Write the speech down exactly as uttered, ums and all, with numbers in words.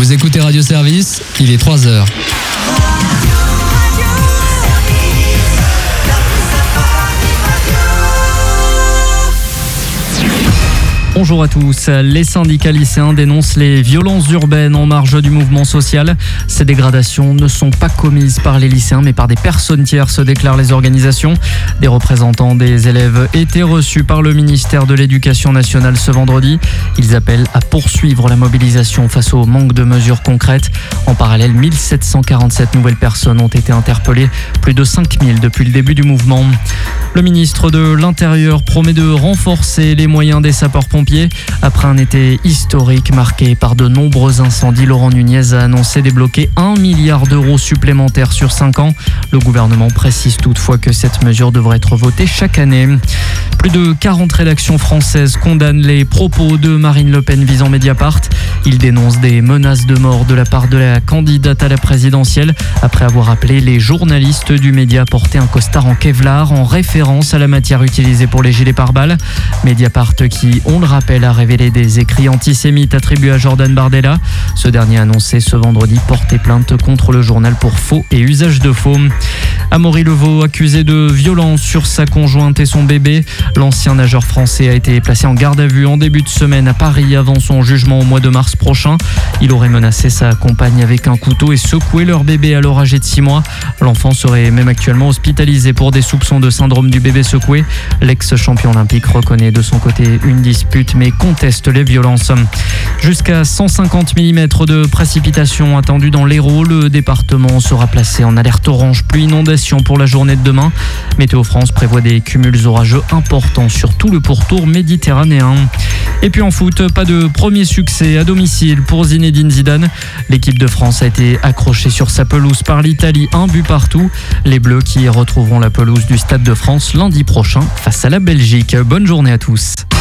Vous écoutez Radio Service, il est trois heures. Bonjour à tous. Les syndicats lycéens dénoncent les violences urbaines en marge du mouvement social. Ces dégradations ne sont pas commises par les lycéens mais par des personnes tierces, déclarent les organisations. Des représentants des élèves étaient reçus par le ministère de l'Éducation nationale ce vendredi. Ils appellent à poursuivre la mobilisation face au manque de mesures concrètes. En parallèle, mille sept cent quarante-sept nouvelles personnes ont été interpellées, plus de cinq mille depuis le début du mouvement. Le ministre de l'Intérieur promet de renforcer les moyens des sapeurs-pompiers. Après un été historique marqué par de nombreux incendies, Laurent Nunez a annoncé débloquer un milliard d'euros supplémentaires sur cinq ans. Le gouvernement précise toutefois que cette mesure devrait être votée chaque année. Plus de quarante rédactions françaises condamnent les propos de Marine Le Pen visant Mediapart. Ils dénoncent des menaces de mort de la part de la candidate à la présidentielle après avoir appelé les journalistes du média à porter un costard en Kevlar en référence à la matière utilisée pour les gilets pare-balles. Mediapart qui, on le rappelle, a révélé des écrits antisémites attribués à Jordan Bardella. Ce dernier a annoncé ce vendredi porter plainte contre le journal pour faux et usage de faux. Amaury Levaux, accusé de violence sur sa conjointe et son bébé. L'ancien nageur français a été placé en garde à vue en début de semaine à Paris avant son jugement au mois de mars prochain. Il aurait menacé sa compagne avec un couteau et secoué leur bébé alors âgé de six mois. L'enfant serait même actuellement hospitalisé pour des soupçons de syndrome du bébé secoué. L'ex-champion olympique reconnaît de son côté une dispute mais conteste les violences. Jusqu'à cent cinquante millimètres de précipitations attendues dans l'Hérault. Le département sera placé en alerte orange pluie inondation pour la journée de demain. Météo France prévoit des cumuls orageux importants sur tout le pourtour méditerranéen. Et puis en foot, pas de premier succès à domicile pour Zinedine Zidane. L'équipe de France a été accrochée sur sa pelouse par l'Italie, un but partout. Les Bleus qui retrouveront la pelouse du Stade de France lundi prochain face à la Belgique. Bonne journée à tous.